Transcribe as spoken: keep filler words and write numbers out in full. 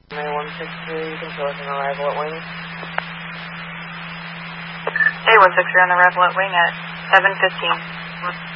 nine one six three, control an arrival at wing. A one six three on arrival at wing at seven fifteen.